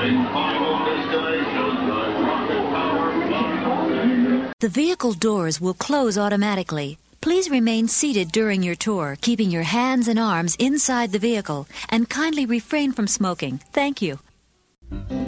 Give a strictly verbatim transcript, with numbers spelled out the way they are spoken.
The vehicle doors will close automatically. Please remain seated during your tour, keeping your hands and arms inside the vehicle, and kindly refrain from smoking. Thank you.